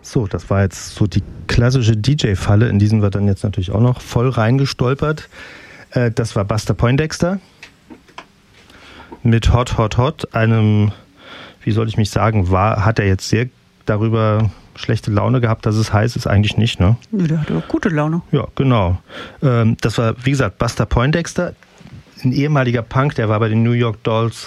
So, das war jetzt so die klassische DJ-Falle, in diesen wir dann jetzt natürlich auch noch voll reingestolpert. Das war Buster Poindexter mit Hot, Hot, Hot, einem, wie soll ich mich sagen, hat er jetzt sehr darüber schlechte Laune gehabt, dass es heiß ist, eigentlich nicht, ne? Ja, der hatte auch gute Laune. Ja, genau. Das war, wie gesagt, Buster Poindexter, ein ehemaliger Punk, der war bei den New York Dolls.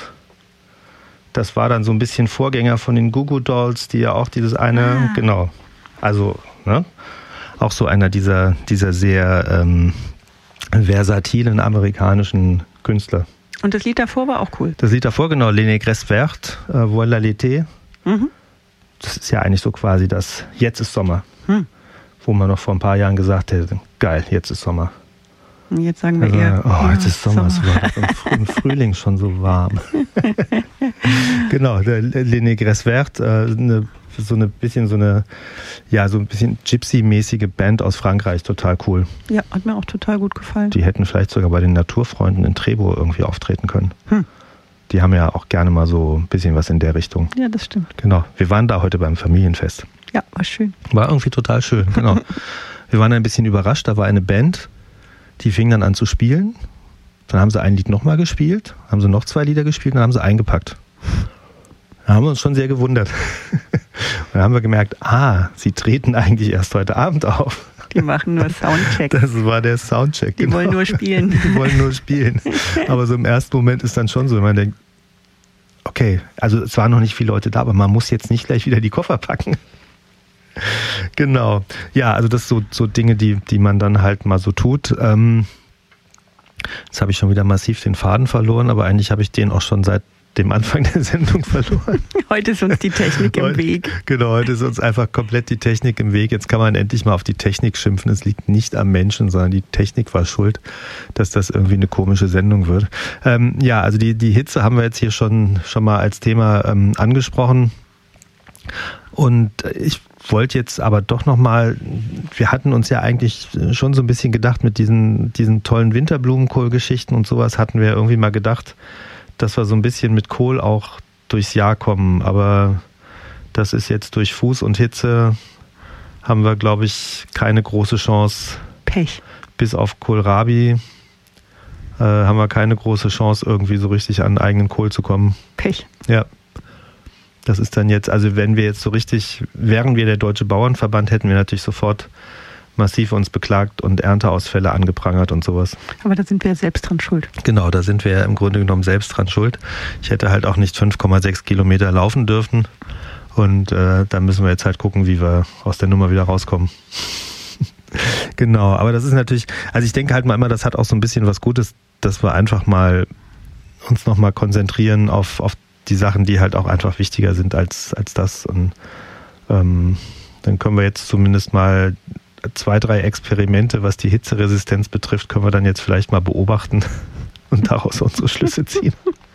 Das war dann so ein bisschen Vorgänger von den Goo Goo Dolls, die ja auch dieses eine, genau, also, ne? Auch so einer dieser sehr versatilen amerikanischen Künstler. Und das Lied davor war auch cool. Das Lied davor, genau, Les Négresses Vertes, Voilà l'été. Mhm. Das ist ja eigentlich so quasi das Jetzt ist Sommer. Wo man noch vor ein paar Jahren gesagt hätte, geil, jetzt ist Sommer. Und jetzt sagen wir eher, oh, jetzt ist Sommer. Es war doch im Frühling schon so warm. Genau, der Les Négresses Vertes, so ein bisschen Gypsy-mäßige Band aus Frankreich, total cool. Ja, hat mir auch total gut gefallen. Die hätten vielleicht sogar bei den Naturfreunden in Trebo irgendwie auftreten können. Die haben ja auch gerne mal so ein bisschen was in der Richtung. Ja, das stimmt. Genau, wir waren da heute beim Familienfest. Ja, war schön. War irgendwie total schön, genau. Wir waren ein bisschen überrascht, da war eine Band, die fing dann an zu spielen. Dann haben sie ein Lied nochmal gespielt, haben sie noch 2 Lieder gespielt und dann haben sie eingepackt. Da haben wir uns schon sehr gewundert. Und dann haben wir gemerkt, sie treten eigentlich erst heute Abend auf. Die machen nur Soundcheck. Das war der Soundcheck. Die wollen nur spielen. Die wollen nur spielen. Aber so im ersten Moment ist dann schon so, wenn man denkt, okay, also es waren noch nicht viele Leute da, aber man muss jetzt nicht gleich wieder die Koffer packen. Genau. Ja, also das sind so Dinge, die man dann halt mal so tut. Jetzt habe ich schon wieder massiv den Faden verloren, aber eigentlich habe ich den auch schon seit dem Anfang der Sendung verloren. Heute ist uns die Technik im Weg. Genau, heute ist uns einfach komplett die Technik im Weg. Jetzt kann man endlich mal auf die Technik schimpfen. Es liegt nicht am Menschen, sondern die Technik war schuld, dass das irgendwie eine komische Sendung wird. Ja, also die Hitze haben wir jetzt hier schon mal als Thema angesprochen. Und ich wollte jetzt aber doch nochmal, wir hatten uns ja eigentlich schon so ein bisschen gedacht mit diesen tollen Winterblumenkohl-Geschichten und sowas, hatten wir irgendwie mal gedacht, dass wir so ein bisschen mit Kohl auch durchs Jahr kommen. Aber das ist jetzt durch Fuß und Hitze, haben wir, glaube ich, keine große Chance. Pech. Bis auf Kohlrabi haben wir keine große Chance, irgendwie so richtig an eigenen Kohl zu kommen. Pech. Ja. Das ist dann jetzt, also wenn wir jetzt so richtig, wären wir der Deutsche Bauernverband, hätten wir natürlich sofort massiv uns beklagt und Ernteausfälle angeprangert und sowas. Aber da sind wir selbst dran schuld. Genau, da sind wir ja im Grunde genommen selbst dran schuld. Ich hätte halt auch nicht 5,6 Kilometer laufen dürfen und da müssen wir jetzt halt gucken, wie wir aus der Nummer wieder rauskommen. Genau, aber das ist natürlich, also ich denke halt mal immer, das hat auch so ein bisschen was Gutes, dass wir einfach mal uns nochmal konzentrieren auf die Sachen, die halt auch einfach wichtiger sind als das. Und dann können wir jetzt zumindest mal 2, 3 Experimente, was die Hitzeresistenz betrifft, können wir dann jetzt vielleicht mal beobachten und daraus unsere Schlüsse ziehen.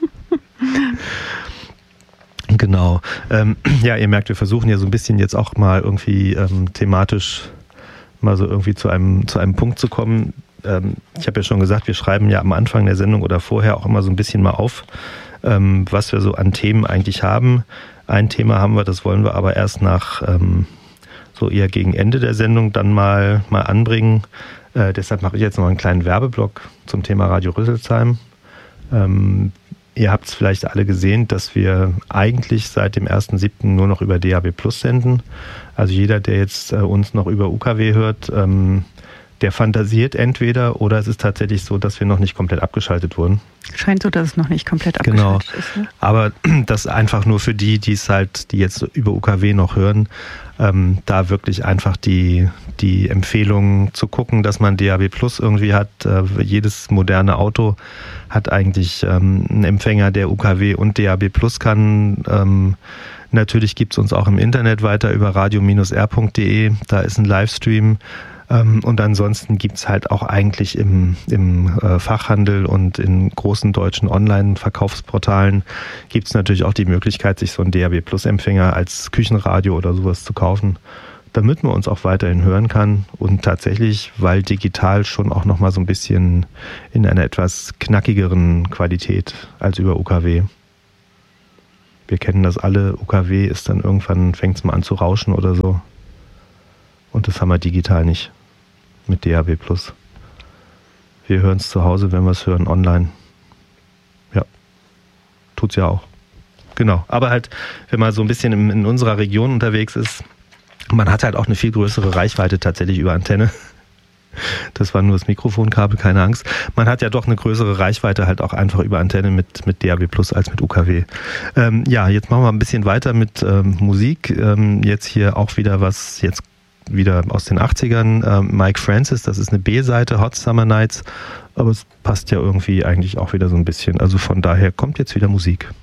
Genau. Ja, ihr merkt, wir versuchen ja so ein bisschen jetzt auch mal irgendwie thematisch mal so irgendwie zu einem Punkt zu kommen. Ich habe ja schon gesagt, wir schreiben ja am Anfang der Sendung oder vorher auch immer so ein bisschen mal auf, was wir so an Themen eigentlich haben. Ein Thema haben wir, das wollen wir aber erst nach so eher gegen Ende der Sendung dann mal anbringen. Deshalb mache ich jetzt noch einen kleinen Werbeblock zum Thema Radio Rüsselsheim. Ihr habt es vielleicht alle gesehen, dass wir eigentlich seit dem 1.7. nur noch über DAB+ senden. Also jeder, der jetzt uns noch über UKW hört, der fantasiert entweder oder es ist tatsächlich so, dass wir noch nicht komplett abgeschaltet wurden. Scheint so, dass es noch nicht komplett abgeschaltet ist. Ne? Aber das einfach nur für die jetzt über UKW noch hören, da wirklich einfach die Empfehlung zu gucken, dass man DAB+ irgendwie hat. Jedes moderne Auto hat eigentlich einen Empfänger, der UKW und DAB+ kann. Natürlich gibt es uns auch im Internet weiter über radio-r.de. Da ist ein Livestream. Und ansonsten gibt es halt auch eigentlich im Fachhandel und in großen deutschen Online-Verkaufsportalen gibt es natürlich auch die Möglichkeit, sich so einen DAB+-Empfänger als Küchenradio oder sowas zu kaufen, damit man uns auch weiterhin hören kann und tatsächlich, weil digital schon auch nochmal so ein bisschen in einer etwas knackigeren Qualität als über UKW. Wir kennen das alle, UKW ist dann irgendwann, fängt es mal an zu rauschen oder so. Und das haben wir digital nicht mit DAB+. Wir hören es zu Hause, wenn wir es hören, online. Ja, tut's ja auch. Genau, aber halt, wenn man so ein bisschen in unserer Region unterwegs ist, man hat halt auch eine viel größere Reichweite tatsächlich über Antenne. Das war nur das Mikrofonkabel, keine Angst. Man hat ja doch eine größere Reichweite halt auch einfach über Antenne mit DAB+ als mit UKW. Ja, jetzt machen wir ein bisschen weiter mit Musik. Jetzt hier auch wieder was, jetzt wieder aus den 80ern. Mike Francis, das ist eine B-Seite, Hot Summer Nights. Aber es passt ja irgendwie eigentlich auch wieder so ein bisschen. Also von daher kommt jetzt wieder Musik.